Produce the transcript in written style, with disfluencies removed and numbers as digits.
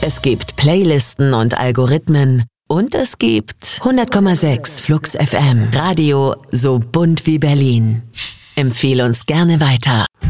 Es gibt Playlisten und Algorithmen. Und es gibt 100,6 Flux FM. Radio so bunt wie Berlin. Empfehle uns gerne weiter.